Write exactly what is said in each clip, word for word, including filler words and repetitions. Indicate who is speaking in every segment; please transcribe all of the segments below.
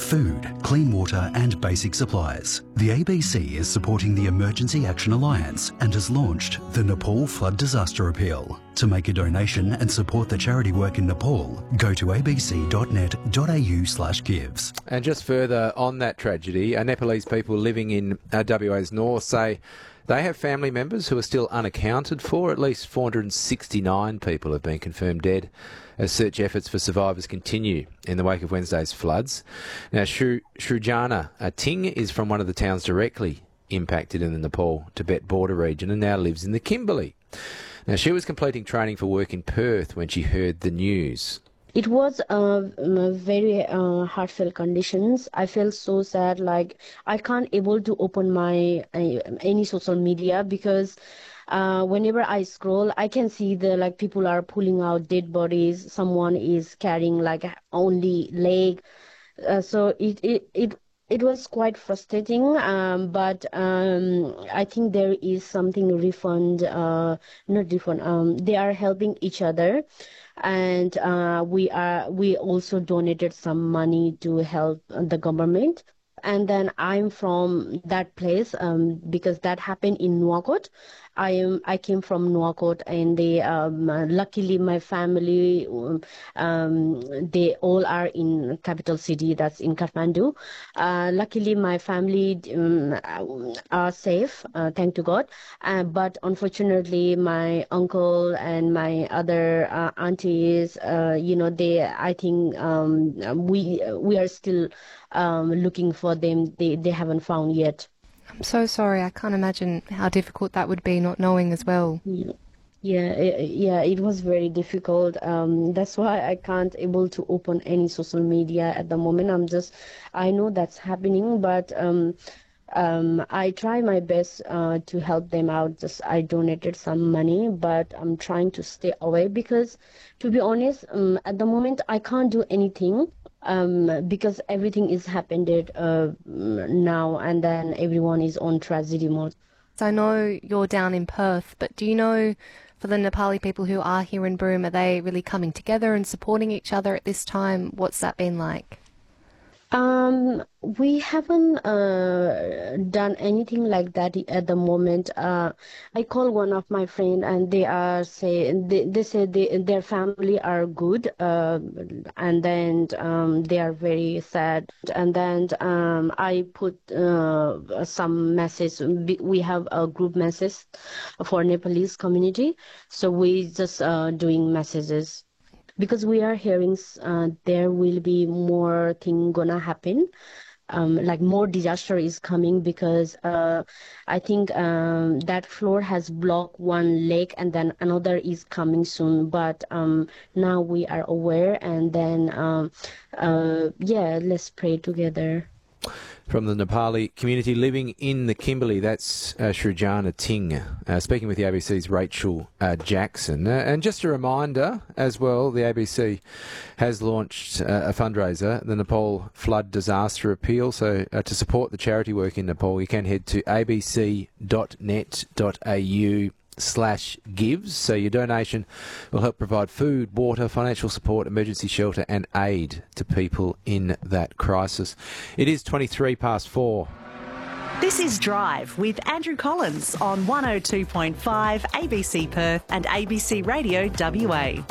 Speaker 1: food, clean water and basic supplies. The A B C is supporting the Emergency Action Alliance and has launched the Nepal Flood Disaster Appeal. To make a donation and support the charity work in Nepal, go to abc.net.au slash gives.
Speaker 2: And just further on that tragedy, uh, Nepalese people living in uh, W A's north say they have family members who are still unaccounted for. At least four hundred sixty-nine people have been confirmed dead as search efforts for survivors continue in the wake of Wednesday's floods. Now, Shru- Shrujana uh, Ting is from one of the towns directly impacted in the Nepal-Tibet border region and now lives in the Kimberley. Now, she was completing training for work in Perth when she heard the news.
Speaker 3: It was uh, very uh, heartfelt conditions. I felt so sad, like I can't able to open my uh, any social media because uh, whenever I scroll, I can see the like people are pulling out dead bodies. Someone is carrying like only leg. Uh, so it it it. It was quite frustrating, um, but um, I think there is something refund, uh, not refund. Um, they are helping each other, and uh, we are we also donated some money to help the government. And then I'm from that place um, because that happened in Nuwakot. I am I came from Nuwakot, and they um, luckily my family um, they all are in capital city, that's in Kathmandu. Uh, luckily my family um, are safe, uh, thank to God. Uh, but unfortunately my uncle and my other uh, aunties, uh, you know, they I think um, we we are still um, looking for them. They they haven't found yet.
Speaker 4: I'm so sorry. I can't imagine how difficult that would be, not knowing as well.
Speaker 3: Yeah, yeah, it, yeah. It was very difficult. Um, that's why I can't able to open any social media at the moment. I'm just, I know that's happening, but um, um, I try my best uh, to help them out. Just I donated some money, but I'm trying to stay away because, to be honest, um, at the moment I can't do anything. Um, because everything is happened uh, now, and then everyone is on tragedy mode.
Speaker 4: So I know you're down in Perth, but do you know, for the Nepali people who are here in Broome, are they really coming together and supporting each other at this time? What's that been like?
Speaker 3: Um, we haven't uh, done anything like that at the moment. Uh, I call one of my friends, and they are say they, they say they, their family are good, uh, and then um, they are very sad. And then um, I put uh, some message. We have a group message for Nepalese community, so we just uh, doing messages. Because we are hearing uh, there will be more thing gonna happen, um, like more disaster is coming because uh, I think um, that floor has blocked one lake and then another is coming soon. But um, now we are aware, and then um, uh, yeah, let's pray together.
Speaker 2: From the Nepali community living in the Kimberley, that's uh, Shrujana Ting, uh, speaking with the A B C's Rachel uh, Jackson. Uh, and just a reminder as well, the A B C has launched uh, a fundraiser, the Nepal Flood Disaster Appeal. So uh, to support the charity work in Nepal, you can head to abc.net.au slash gives. So your donation will help provide food, water, financial support, emergency shelter and aid to people in that crisis. It is twenty-three past four.
Speaker 5: This is Drive with Andrew Collins on one oh two point five A B C Perth and A B C Radio W A.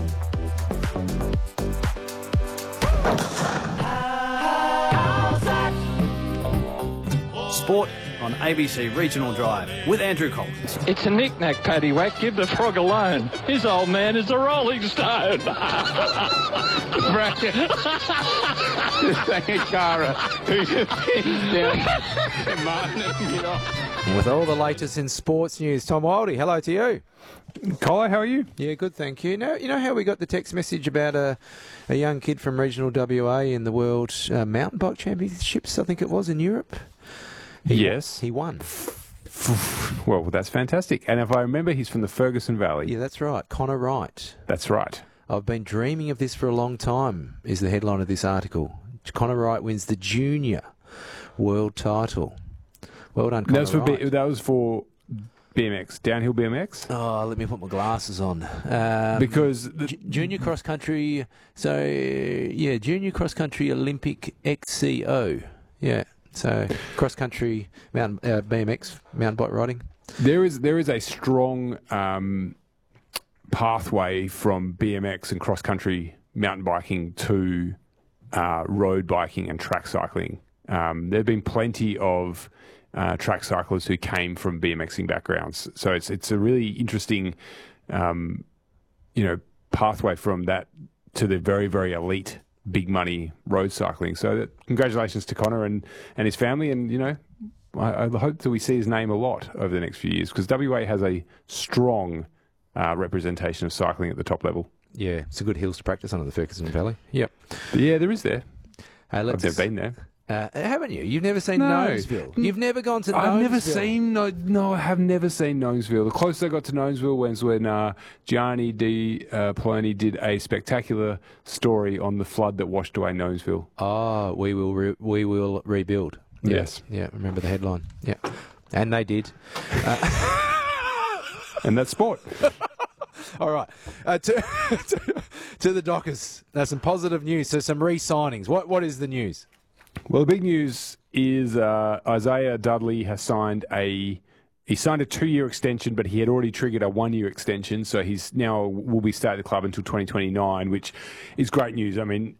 Speaker 6: Sport on A B C Regional Drive with Andrew Collins.
Speaker 7: It's a knick-knack, paddywhack. Give the frog a His old man is a Rolling Stone. Bracket. Thank you, Cara. Who's your down?
Speaker 2: With all the latest in sports news, Tom Wildey, hello to you.
Speaker 8: Colo, how are you?
Speaker 2: Yeah, good, thank you. Now, you know how we got the text message about a, a young kid from regional W A in the World uh, Mountain Bike Championships, I think it was, in Europe? He,
Speaker 8: yes.
Speaker 2: He won.
Speaker 8: Well, that's fantastic. And if I remember, he's from the Ferguson Valley.
Speaker 2: Yeah, that's right. Connor Wright.
Speaker 8: That's right.
Speaker 2: I've been dreaming of this for a long time, is the headline of this article. Connor Wright wins the junior world title. Well done, Connor
Speaker 8: that was for,
Speaker 2: Wright.
Speaker 8: That was for B M X, downhill B M X.
Speaker 2: Oh, let me put my glasses on. Um,
Speaker 8: because the,
Speaker 2: J- junior cross country. So yeah, junior cross country Olympic X C O. Yeah. So cross country mountain uh, B M X mountain bike riding.
Speaker 8: There is there is a strong um, pathway from B M X and cross country mountain biking to uh, road biking and track cycling. Um, there have been plenty of uh, track cyclists who came from BMXing backgrounds, so it's it's a really interesting, um, you know, pathway from that to the very very elite big money road cycling. So that, congratulations to Connor and, and his family, and you know, I, I hope that we see his name a lot over the next few years because W A has a strong uh, representation of cycling at the top level.
Speaker 2: Yeah, it's a good hills to practice under the Ferguson Valley. Yep.
Speaker 8: But yeah, there is there.
Speaker 2: Uh, let's
Speaker 8: I've never been there.
Speaker 2: Uh, haven't you? You've never seen
Speaker 8: No.
Speaker 2: Gnomesville? You've never gone to Gnomesville?
Speaker 8: I've never seen, no, no, I have never seen Gnomesville. The closest I got to Gnomesville was when uh, Gianni Di uh, Poloni did a spectacular story on the flood that washed away Gnomesville.
Speaker 2: Oh, we will re- we will rebuild. Yeah.
Speaker 8: Yes.
Speaker 2: Yeah, remember the headline. Yeah. And they did.
Speaker 8: And that's sport.
Speaker 2: All right. Uh, to, to, to the Dockers. Now, some positive news. So some re-signings. What What is the news?
Speaker 8: Well, the big news is uh, Isaiah Dudley has signed a he signed a two-year extension, but he had already triggered a one-year extension, so he's now will be stay at the club until twenty twenty-nine, which is great news. I mean,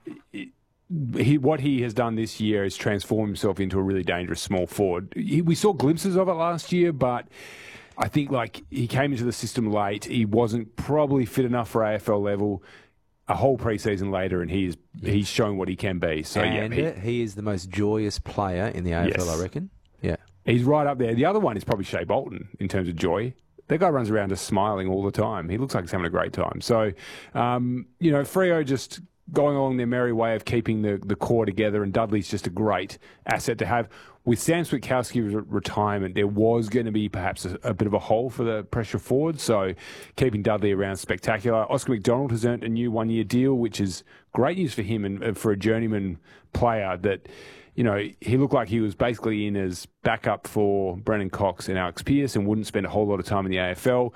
Speaker 8: he what he has done this year is transform himself into a really dangerous small forward. He, we saw glimpses of it last year, but I think like he came into the system late. He wasn't probably fit enough for A F L level. A whole preseason later, and he's yeah. he's shown what he can be. So
Speaker 2: and
Speaker 8: yeah,
Speaker 2: he, he is the most joyous player in the A F L,
Speaker 8: yes.
Speaker 2: I reckon. Yeah,
Speaker 8: he's right up there. The other one is probably Shea Bolton in terms of joy. That guy runs around just smiling all the time. He looks like he's having a great time. So, um, you know, Freo just going along their merry way of keeping the, the core together, and Dudley's just a great asset to have. With Sam Switkowski's retirement, there was going to be perhaps a, a bit of a hole for the pressure forward, so keeping Dudley around is spectacular. Oscar McDonald has earned a new one-year deal, which is great news for him and, and for a journeyman player that, you know, he looked like he was basically in as backup for Brennan Cox and Alex Pearce and wouldn't spend a whole lot of time in the A F L.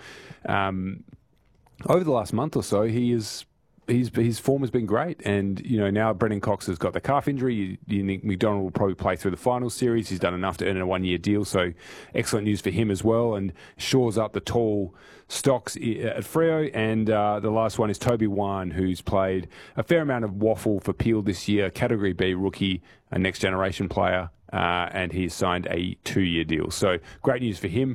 Speaker 8: Um, over the last month or so, he is... His, his form has been great, and you know now Brendan Cox has got the calf injury. You, you think McDonald will probably play through the final series. He's done enough to earn a one-year deal, so excellent news for him as well, and shores up the tall stocks at Freo. And uh, the last one is Toby Wan, who's played a fair amount of waffle for Peel this year, Category B rookie, a next generation player, uh, and he's signed a two-year deal. So great news for him.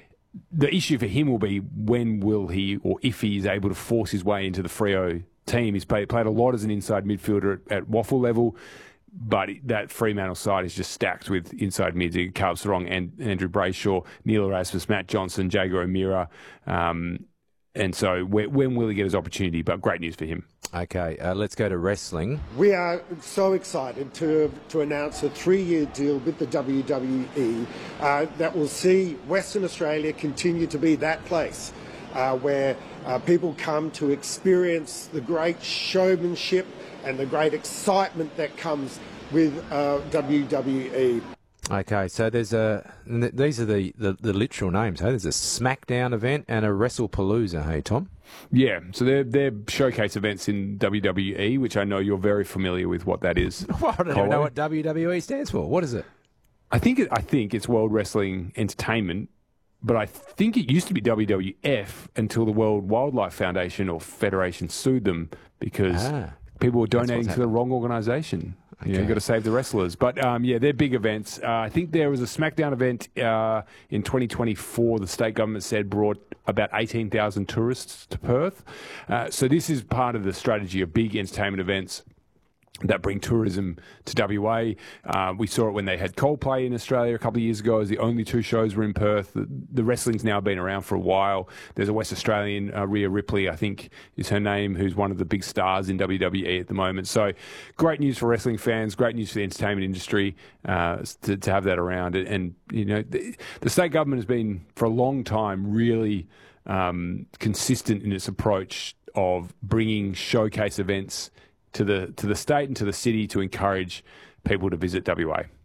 Speaker 8: The issue for him will be when will he, or if he is able to force his way into the Freo team. He's played, played a lot as an inside midfielder at, at waffle level, but that Fremantle side is just stacked with inside mids. Carl Sarong and Andrew Brayshaw, Neil Erasmus, Matt Johnson, Jago O'Meara. Um, and so when, when will he get his opportunity? But great news for him.
Speaker 2: Okay, uh, let's go to wrestling.
Speaker 9: We are so excited to to announce a three-year deal with the W W E uh, that will see Western Australia continue to be that place uh, where uh, people come to experience the great showmanship and the great excitement that comes with uh, W W E.
Speaker 2: Okay, so there's a th- these are the, the, the literal names. Hey, there's a SmackDown event and a WrestlePalooza. Hey, Tom.
Speaker 8: Yeah, so they're they're showcase events in W W E, which I know you're very familiar with what that is.
Speaker 2: Well, I don't even know what W W E stands for. What is it?
Speaker 8: I think it, I think it's World Wrestling Entertainment, but I think it used to be W W F until the World Wildlife Foundation or Federation sued them because
Speaker 2: ah,
Speaker 8: people were donating to the wrong organisation. Okay. Yeah, you've got to save the wrestlers. But, um, yeah, they're big events. Uh, I think there was a SmackDown event uh, in twenty twenty-four, the state government said brought about eighteen thousand tourists to Perth. Uh, so this is part of the strategy of big entertainment events that bring tourism to W A. Uh, we saw it when they had Coldplay in Australia a couple of years ago as the only two shows were in Perth. The, the wrestling's now been around for a while. There's a West Australian, uh, Rhea Ripley, I think is her name, who's one of the big stars in W W E at the moment. So great news for wrestling fans, great news for the entertainment industry uh, to, to have that around. And, and you know, the, the state government has been, for a long time, really um, consistent in its approach of bringing showcase events to the to the state and to the city to encourage people to visit W A.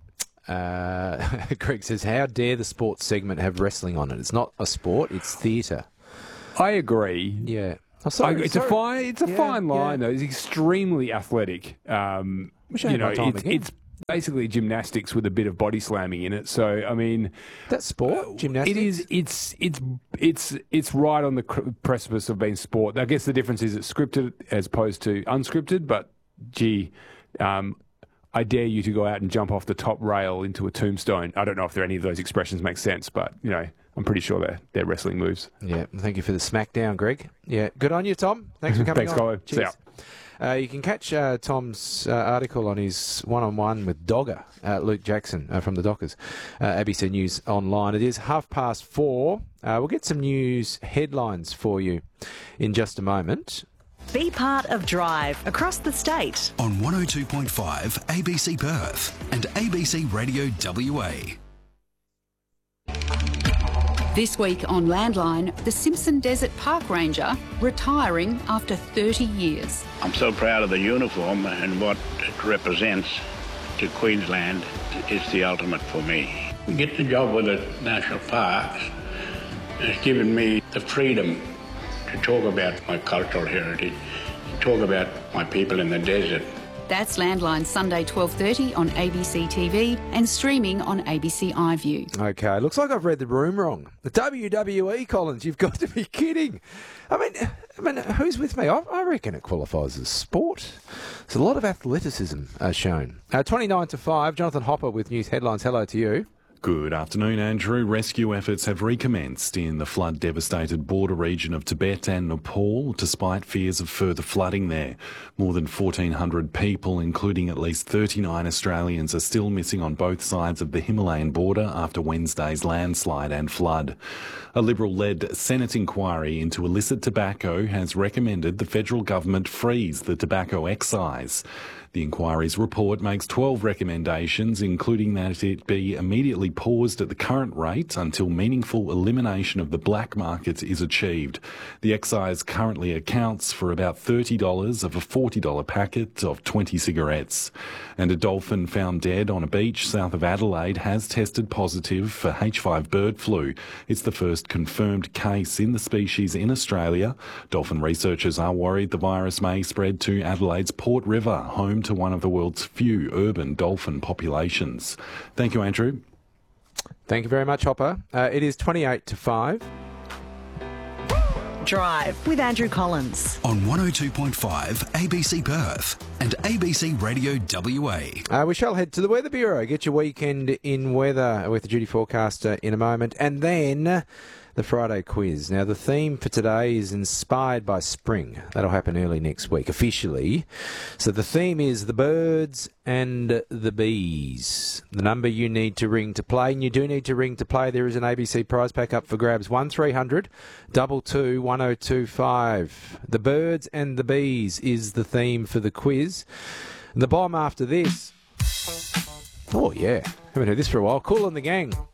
Speaker 2: Uh, Greg says, how dare the sports segment have wrestling on it? It's not a sport, it's theatre.
Speaker 8: I agree.
Speaker 2: Yeah. Oh, sorry,
Speaker 8: I, it's
Speaker 2: sorry.
Speaker 8: a fine, it's a
Speaker 2: Yeah,
Speaker 8: fine line
Speaker 2: yeah.
Speaker 8: though. He's extremely athletic. Um,
Speaker 2: Wish I
Speaker 8: you
Speaker 2: had
Speaker 8: know,
Speaker 2: my time
Speaker 8: it's,
Speaker 2: again.
Speaker 8: it's basically gymnastics with a bit of body slamming in it. So I mean,
Speaker 2: That's sport, gymnastics.
Speaker 8: it is. It's it's it's it's right on the cr- precipice of being sport. I guess the difference is it's scripted as opposed to unscripted. But gee, um, I dare you to go out and jump off the top rail into a tombstone. I don't know if there any of those expressions make sense, but you know, I'm pretty sure they're they're wrestling moves.
Speaker 2: Yeah, thank you for the smackdown, Greg. Yeah, good on you, Tom. Thanks for coming
Speaker 8: Thanks,
Speaker 2: on.
Speaker 8: Colin. See ya.
Speaker 2: Cheers. Uh, you can catch uh, Tom's uh, article on his one-on-one with Dogger, uh, Luke Jackson uh, from the Dockers, uh, A B C News Online. It is half past four. Uh, we'll get some news headlines for you in just a moment.
Speaker 5: Be part of Drive across the state.
Speaker 1: On one oh two point five A B C Perth and A B C Radio W A.
Speaker 10: This week on Landline, the Simpson Desert Park Ranger retiring after thirty years.
Speaker 11: I'm so proud of the uniform and what it represents to Queensland. It's the ultimate for me. Getting a job with the national parks has given me the freedom to talk about my cultural heritage, to talk about my people in the desert.
Speaker 10: That's Landline Sunday twelve thirty on A B C T V and streaming on A B C iView.
Speaker 2: Okay, looks like I've read the room wrong. The W W E, Collins, you've got to be kidding. I mean, I mean, who's with me? I, I reckon it qualifies as sport. There's a lot of athleticism uh, shown. Uh, twenty-nine to five, Jonathan Hopper with news headlines. Hello to you.
Speaker 12: Good afternoon, Andrew. Rescue efforts have recommenced in the flood-devastated border region of Tibet and Nepal, despite fears of further flooding there. More than fourteen hundred people, including at least thirty-nine Australians, are still missing on both sides of the Himalayan border after Wednesday's landslide and flood. A Liberal-led Senate inquiry into illicit tobacco has recommended the federal government freeze the tobacco excise. The inquiry's report makes twelve recommendations, including that it be immediately paused at the current rate until meaningful elimination of the black market is achieved. The excise currently accounts for about thirty dollars of a forty dollars packet of twenty cigarettes. And a dolphin found dead on a beach south of Adelaide has tested positive for H five bird flu. It's the first confirmed case in the species in Australia. Dolphin researchers are worried the virus may spread to Adelaide's Port River, home to one of the world's few urban dolphin populations. Thank you, Andrew.
Speaker 2: Thank you very much, Hopper. Uh, it is twenty-eight to five.
Speaker 5: Drive with Andrew Collins.
Speaker 1: On one oh two point five A B C Perth and A B C Radio W A.
Speaker 2: Uh, we shall head to the Weather Bureau, get your weekend in weather with the duty forecaster in a moment, and then the Friday quiz. Now, the theme for today is inspired by spring. That'll happen early next week, officially. So the theme is the birds and the bees. The number you need to ring to play, and you do need to ring to play. There is an A B C prize pack up for grabs. one three hundred two two one oh two five. The birds and the bees is the theme for the quiz. The bomb after this. Oh, yeah. Haven't heard this for a while. Kool and the Gang.